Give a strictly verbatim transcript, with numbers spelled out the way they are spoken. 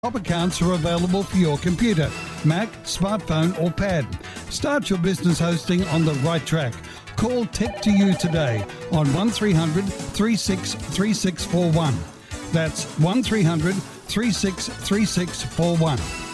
Top accounts are available for your computer, Mac, smartphone or pad. Start your business hosting on the right track. Call Tech to You today on one three hundred, three six three six four one. That's one three hundred, three six three six four one.